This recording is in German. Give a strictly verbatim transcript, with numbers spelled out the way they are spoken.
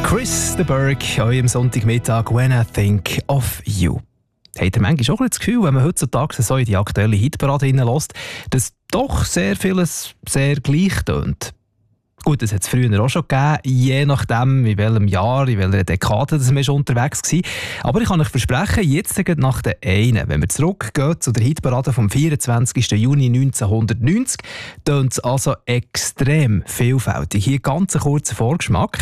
Chris de Burgh, eurem Sonntagmittag «When I Think of You». Habt ihr manchmal auch das Gefühl, wenn man heutzutage so in die aktuelle Hitparade hineinlässt, dass doch sehr vieles sehr gleich tönt? Gut, das hat es früher auch schon gegeben, je nachdem, in welchem Jahr, in welcher Dekade das man schon unterwegs war. Aber ich kann euch versprechen, jetzt nach der einen, wenn wir zurückgehen zu der Hitparade vom vierundzwanzigsten Juni neunzehnhundertneunzig, tönt es also extrem vielfältig. Hier ganz ein kurzer Vorgeschmack.